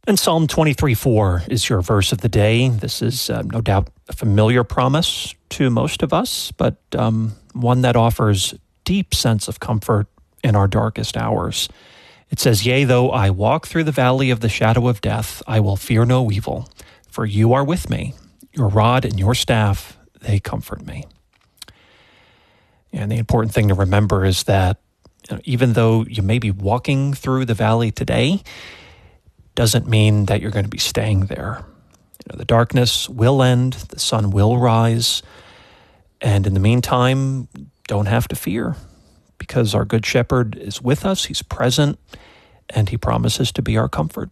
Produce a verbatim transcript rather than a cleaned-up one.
And Psalm twenty-three four is your verse of the day. This is uh, no doubt a familiar promise to most of us, but um, one that offers deep sense of comfort in our darkest hours. It says, "Yea, though I walk through the valley of the shadow of death, I will fear no evil, for you are with me. Your rod and your staff, they comfort me." And the important thing to remember is that you know, even though you may be walking through the valley today, doesn't mean that you're going to be staying there. You know, the darkness will end, the sun will rise, and in the meantime, don't have to fear, because our Good Shepherd is with us, he's present, and he promises to be our comfort.